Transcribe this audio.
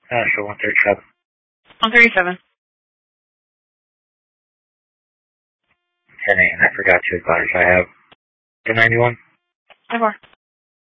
So 137. 137. 10-8, and I forgot to advise I have the 91. 10-4.